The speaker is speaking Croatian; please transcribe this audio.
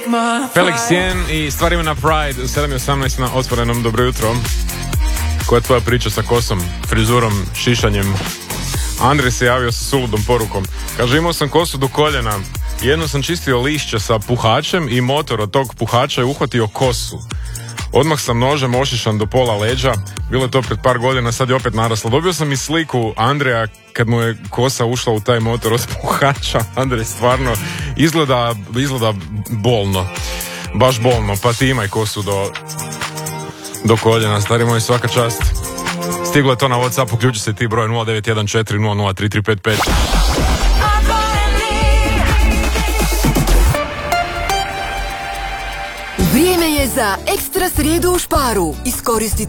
Felix Jen i stvar imena Pride, 7:18 na Otvorenom. Dobro jutro. Koja je tvoja priča sa kosom, frizurom, šišanjem? Andrej se javio sa suludom porukom. Kaže, imao sam kosu do koljena, jedno sam čistio lišće sa puhačem i motor od tog puhača je uhvatio kosu. Odmah sam nožem ošišan do pola leđa, bilo je to pred par godina, sad je opet naraslo. Dobio sam i sliku Andreja kad mu je kosa ušla u taj motor od puhača. Andrej stvarno izgleda bolno, baš bolno, pa ti imaj kosu do koljena, stari moj, svaka čast. Stiglo je to na WhatsApp, uključi se ti broj 0914003355. Vrijeme je za ekstra srijedu u Sparu. Iskoristite